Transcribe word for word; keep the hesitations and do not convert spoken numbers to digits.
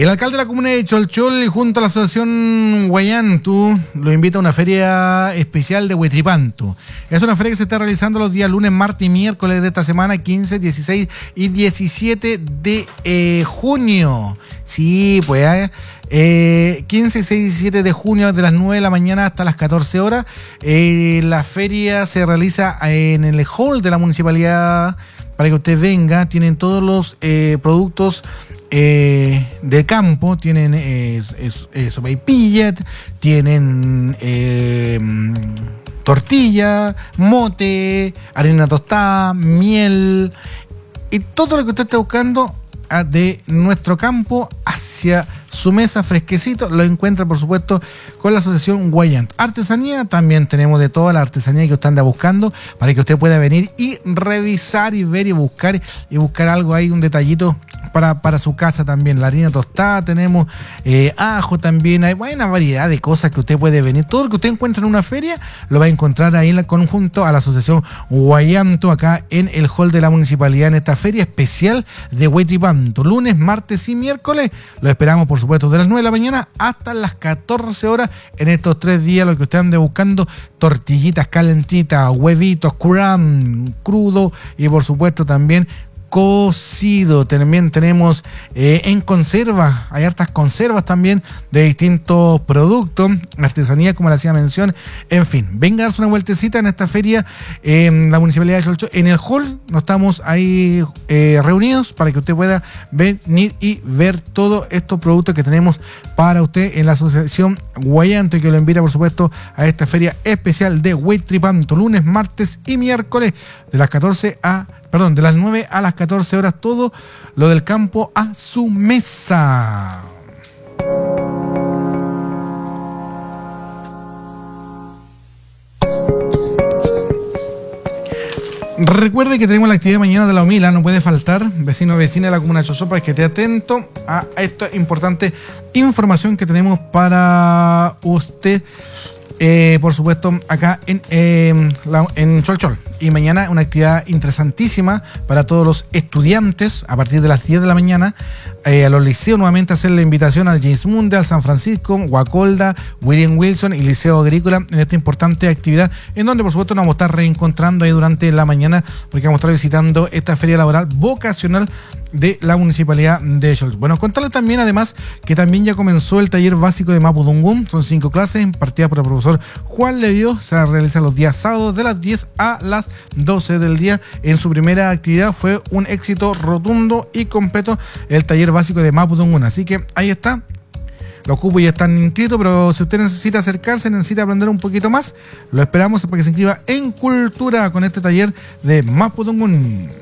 El alcalde de la comuna de Cholchol, junto a la asociación Huayantu, lo invita a una feria especial de Huitripantu. Es una feria que se está realizando los días lunes, martes y miércoles de esta semana, quince, dieciséis y diecisiete de eh, junio. Sí, pues eh, eh, quince, dieciséis y diecisiete de junio, de las nueve de la mañana hasta las catorce horas. Eh, la feria se realiza en el hall de la municipalidad para que usted venga. Tienen todos los eh, productos Eh, de campo, tienen eh, eh, sopaipilla, tienen eh, tortilla, mote, harina tostada, miel y todo lo que usted esté buscando de nuestro campo hacia su mesa fresquecito, lo encuentra por supuesto con la asociación Huayantu. Artesanía, también tenemos de toda la artesanía que usted anda buscando para que usted pueda venir y revisar y ver y buscar y buscar algo ahí, un detallito para, para su casa también. La harina tostada, tenemos eh, ajo también, hay buena variedad de cosas que usted puede venir. Todo lo que usted encuentra en una feria lo va a encontrar ahí en el conjunto a la asociación Huayantu, acá en el hall de la municipalidad, en esta feria especial de Huitripantu, lunes, martes y miércoles. Lo esperamos por supuesto de las nueve de la mañana hasta las catorce horas en estos tres días. Lo que usted ande buscando: tortillitas calentitas, huevitos, crumb, crudo y por supuesto también cocido. También tenemos eh, en conserva, hay hartas conservas también de distintos productos, artesanía como le hacía mención. En fin, venga a darse una vueltecita en esta feria en la municipalidad de Cholchol, en el hall. Nos estamos ahí eh, reunidos para que usted pueda venir y ver todos estos productos que tenemos para usted en la asociación Huayantu, y que lo invita por supuesto a esta feria especial de Huitripantu, lunes, martes y miércoles de las catorce a Perdón, de las nueve a las catorce horas, todo lo del campo a su mesa. Recuerde que tenemos la actividad mañana de la Humila, no puede faltar. Vecino o vecina de la comuna de Cholchol, para que esté atento a esta importante información que tenemos para usted. Eh, por supuesto, acá en, eh, la, en Cholchol. Y mañana una actividad interesantísima para todos los estudiantes a partir de las diez de la mañana. Eh, a los liceos nuevamente hacer la invitación al James Munde, al San Francisco, Guacolda, William Wilson y Liceo Agrícola en esta importante actividad, en donde por supuesto nos vamos a estar reencontrando ahí durante la mañana, porque vamos a estar visitando esta feria laboral vocacional de la municipalidad de Cholchol. Bueno, contarles también además que también ya comenzó el taller básico de Mapudungún. Son cinco clases impartidas por el profesor Juan Levió. Se va a realizar los días sábados de las diez a las doce del día. En su primera actividad fue un éxito rotundo y completo el taller básico de Mapudungún. Así que ahí está. Los cupos ya están inscritos, pero si usted necesita acercarse, necesita aprender un poquito más, lo esperamos para que se inscriba en Cultura con este taller de Mapudungún.